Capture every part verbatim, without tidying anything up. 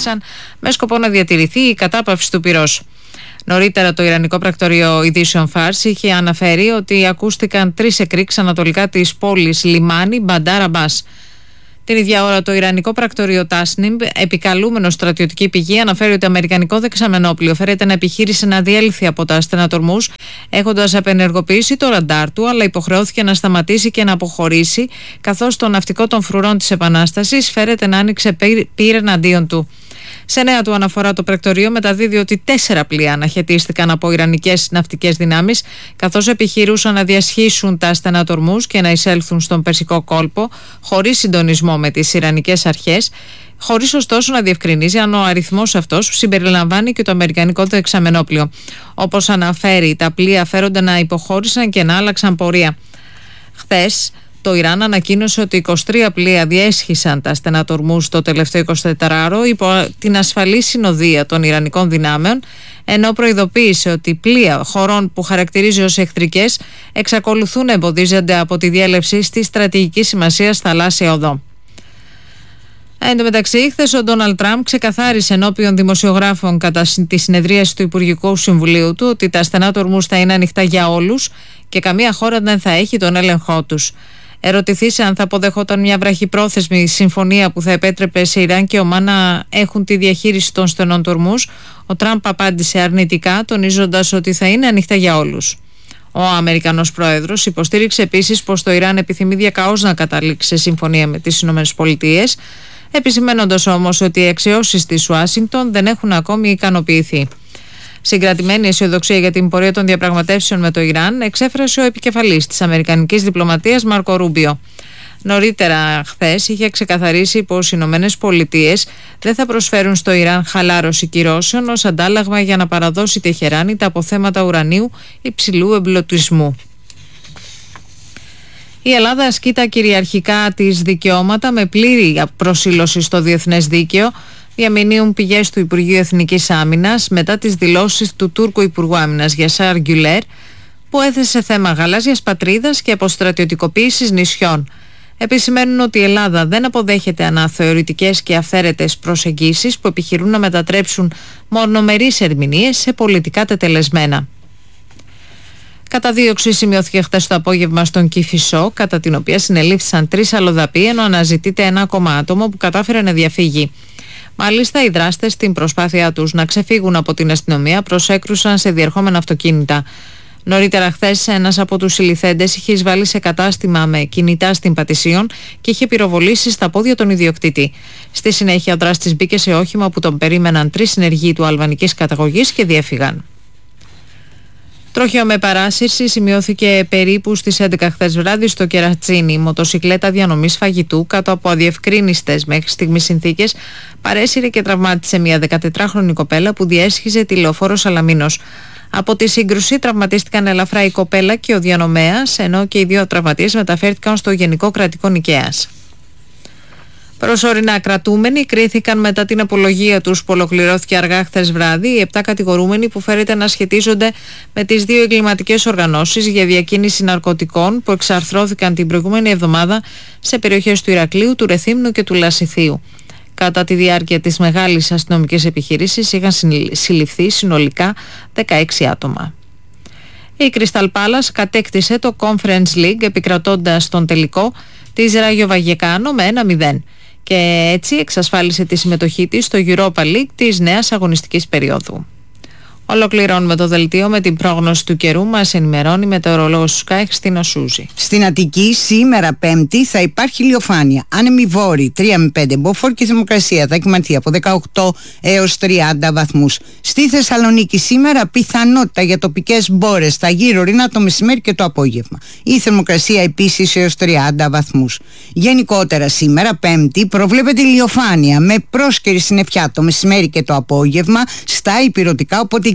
αποφάσισαν με σκοπό να διατηρηθεί η κατάπαυση του πυρός. Νωρίτερα το Ιρανικό Πρακτορείο Ειδήσεων Φάρς είχε αναφέρει ότι ακούστηκαν τρεις εκρήξεις ανατολικά της πόλης λιμάνι Μπαντάρ Αμπάς. Την ίδια ώρα το Ιρανικό Πρακτορείο Τάσνιμ, επικαλούμενο στρατιωτική πηγή, αναφέρει ότι το αμερικανικό δεξαμενόπλιο φέρεται να επιχείρησε να διέλθει από τα στενατορμούς, έχοντας απενεργοποιήσει το ραντάρ του, αλλά υποχρεώθηκε να σταματήσει και να αποχωρήσει, καθώς το ναυτικό των φρουρών της Επανάστασης φέρεται να άνοιξε πύρ εναντίον του. Σε νέα του αναφορά, το πρακτορείο μεταδίδει ότι τέσσερα πλοία αναχαιτίστηκαν από ιρανικές ναυτικές δυνάμεις, καθώς επιχειρούσαν να διασχίσουν τα στενατορμούς και να εισέλθουν στον Περσικό κόλπο, χωρίς συντονισμό με τις ιρανικές αρχές, χωρίς ωστόσο να διευκρινίζει αν ο αριθμός αυτός συμπεριλαμβάνει και το αμερικανικό δεξαμενόπλιο. Όπως αναφέρει, τα πλοία φέρονται να υποχώρησαν και να άλλαξαν πορεία. Χθες, το Ιράν ανακοίνωσε ότι είκοσι τρία πλοία διέσχισαν τα στενατορμούς το τελευταίο εικοσιτετράωρο υπό την ασφαλή συνοδεία των Ιρανικών δυνάμεων, ενώ προειδοποίησε ότι πλοία χωρών που χαρακτηρίζει ως εχθρικές εξακολουθούν να εμποδίζονται από τη διέλευση στη στρατηγική σημασία θαλάσσια οδό. Εν τω μεταξύ, χθες ο Ντόναλντ Τραμπ ξεκαθάρισε ενώπιον δημοσιογράφων κατά τη συνεδρίαση του Υπουργικού Συμβουλίου του ότι τα στενατορμούς θα είναι ανοιχτά για όλους και καμία χώρα δεν θα έχει τον έλεγχό τους. Ερωτηθήσε αν θα αποδεχόταν μια βραχυπρόθεσμη συμφωνία που θα επέτρεπε σε Ιράν και Ομάν να έχουν τη διαχείριση των στενοτορμούς, ο Τραμπ απάντησε αρνητικά, τονίζοντας ότι θα είναι ανοιχτά για όλους. Ο Αμερικανός πρόεδρος υποστήριξε επίσης πως το Ιράν επιθυμεί διακαώς να καταλήξει σε συμφωνία με τις ΗΠΑ, επισημαίνοντας όμως ότι οι αξιώσεις της Ουάσιγκτον δεν έχουν ακόμη ικανοποιηθεί. Συγκρατημένη αισιοδοξία για την πορεία των διαπραγματεύσεων με το Ιράν εξέφρασε ο επικεφαλής της Αμερικανικής διπλωματίας Μάρκο Ρούμπιο. Νωρίτερα χθες είχε ξεκαθαρίσει πως οι Ηνωμένες Πολιτείες δεν θα προσφέρουν στο Ιράν χαλάρωση κυρώσεων ως αντάλλαγμα για να παραδώσει η Τεχεράνη τα αποθέματα ουρανίου υψηλού εμπλουτισμού. Η Ελλάδα ασκεί τα κυριαρχικά της δικαιώματα με πλήρη προσήλωση στο διεθνές δίκαιο, διαμηνύουν πηγές του Υπουργείου Εθνικής Άμυνας μετά τις δηλώσεις του Τούρκου Υπουργού Άμυνας Γιασάρ Γκιουλέρ, που έθεσε θέμα γαλάζιας πατρίδας και αποστρατιωτικοποίησης νησιών. Επισημαίνουν ότι η Ελλάδα δεν αποδέχεται αναθεωρητικές και αυθαίρετες προσεγγίσεις που επιχειρούν να μετατρέψουν μονομερείς ερμηνείες σε πολιτικά τετελεσμένα. Καταδίωξη σημειώθηκε χθες το απόγευμα στον Κηφισό, κατά την οποία συνελήφθησαν τρεις αλλοδαποί, ενώ αναζητείται ένα ακόμα άτομο που κατάφερε να διαφύγει. Μάλιστα, οι δράστες στην προσπάθειά τους να ξεφύγουν από την αστυνομία προσέκρουσαν σε διερχόμενα αυτοκίνητα. Νωρίτερα χθες, ένας από τους συλληφθέντες είχε εισβάλει σε κατάστημα με κινητά στην Πατησίων και είχε πυροβολήσει στα πόδια τον ιδιοκτήτη. Στη συνέχεια, ο δράστης μπήκε σε όχημα που τον περίμεναν τρεις συνεργοί του αλβανικής καταγωγής και διέφυγαν. Τροχαίο με παράσυρση σημειώθηκε περίπου στις έντεκα χθες βράδυ στο Κερατσίνι. Η μοτοσικλέτα διανομής φαγητού, κάτω από αδιευκρίνιστες μέχρι στιγμής συνθήκες, παρέσυρε και τραυμάτισε μια δεκατετράχρονη κοπέλα που διέσχιζε τη λεωφόρο Σαλαμίνος. Από τη σύγκρουση τραυματίστηκαν ελαφρά η κοπέλα και ο διανομέας, ενώ και οι δύο τραυματίες μεταφέρθηκαν στο Γενικό Κρατικό Νικαίας. Προσωρινά κρατούμενοι κρίθηκαν μετά την απολογία τους που ολοκληρώθηκε αργά χθες βράδυ. Οι επτά κατηγορούμενοι που φέρεται να σχετίζονται με τις δύο εγκληματικές οργανώσεις για διακίνηση ναρκωτικών που εξαρθρώθηκαν την προηγούμενη εβδομάδα σε περιοχές του Ηρακλείου, του Ρεθύμνου και του Λασιθίου. Κατά τη διάρκεια της μεγάλης αστυνομικής επιχείρησης είχαν συλληφθεί συνολικά δεκαέξι άτομα. Η Crystal Palace κατέκτησε το Conference League επικρατώντας τον τελικό της Ράγιο Βαγεκάνο με ένα μηδέν. Και έτσι εξασφάλισε τη συμμετοχή της στο Europa League της νέας αγωνιστικής περίοδου. Ολοκληρώνουμε το δελτίο με την πρόγνωση του καιρού. Μας ενημερώνει η μετεωρολόγος του Sky Χριστίνα Σούζη. Στην Αττική σήμερα Πέμπτη θα υπάρχει ηλιοφάνεια. Άνεμοι βόρειοι τρία με πέντε, μποφόρ και θερμοκρασία θα κοιμανθεί από δεκαοκτώ έως τριάντα βαθμούς. Στη Θεσσαλονίκη σήμερα πιθανότητα για τοπικές μπόρες στα γύρω ρινά το μεσημέρι και το απόγευμα. Η θερμοκρασία επίσης έως τριάντα βαθμούς. Γενικότερα σήμερα Πέμπτη προβλέπεται ηλιοφάνεια με πρόσκαιρη συννεφιά το μεσημέρι και το απόγευμα στα ηπειρωτικά, οπότε η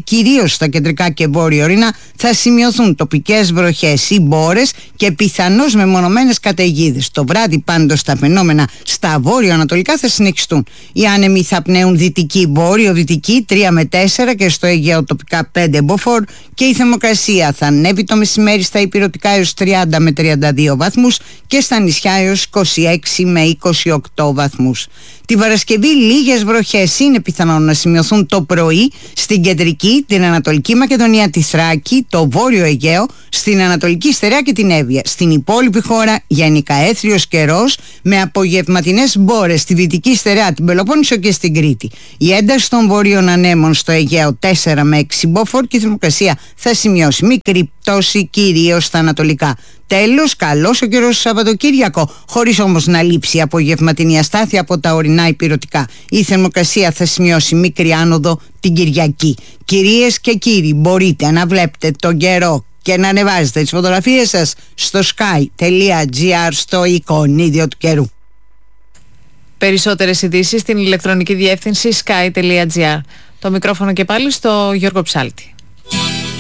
κυρίως στα κεντρικά και βόρεια ορεινά θα σημειωθούν τοπικές βροχές ή μπόρες και πιθανώς μεμονωμένες καταιγίδες. Το βράδυ πάντως τα φαινόμενα στα βόρειο-ανατολικά θα συνεχιστούν. Οι άνεμοι θα πνέουν δυτική, βόρειο-δυτική τρία με τέσσερα και στο Αιγαίο τοπικά πέντε μποφόρ και η θερμοκρασία θα ανέβει το μεσημέρι στα ηπειρωτικά έως τριάντα με τριάντα δύο βαθμούς και στα νησιά έως είκοσι έξι με είκοσι οκτώ βαθμούς. Τη Παρασκευή λίγες βροχές είναι πιθανόν να σημειωθούν το πρωί στην κεντρική, την Ανατολική Μακεδονία, τη Θράκη, το Βόρειο Αιγαίο, στην Ανατολική Στερεά και την Εύβοια. Στην υπόλοιπη χώρα γενικά έθριος καιρός με απογευματινές μπόρες στη Δυτική Στερεά, την Πελοπόννησο και στην Κρήτη. Η ένταση των βορείων ανέμων στο Αιγαίο τέσσερα με έξι μποφόρ και η θερμοκρασία θα σημειώσει μικρή πτώση κυρίως στα ανατολικά. Τέλος, καλός ο καιρός στο Σαββατοκύριακο, χωρίς όμως να λείψει η απογευματινή αστάθεια από τα ορεινά ηπειρωτικά. Η θερμοκρασία θα σημειώσει μικρή άνοδο την Κυριακή. Κυρίες και κύριοι, μπορείτε να βλέπετε τον καιρό και να ανεβάζετε τις φωτογραφίες σας στο sky.gr στο εικονίδιο του καιρού. Περισσότερες ειδήσεις στην ηλεκτρονική διεύθυνση sky.gr. Το μικρόφωνο και πάλι στο Γιώργο Ψάλτη.